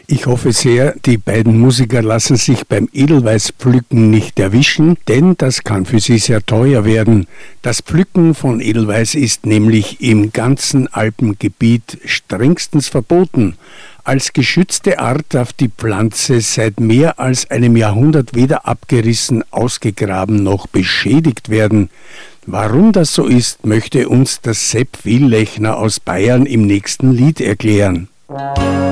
Ich hoffe sehr, die beiden Musiker lassen sich beim Edelweißpflücken nicht erwischen, denn das kann für sie sehr teuer werden. Das Pflücken von Edelweiß ist nämlich im ganzen Alpengebiet strengstens verboten. Als geschützte Art darf die Pflanze seit mehr als einem Jahrhundert weder abgerissen, ausgegraben noch beschädigt werden. Warum das so ist, möchte uns das Sepp Wiehlechner aus Bayern im nächsten Lied erklären.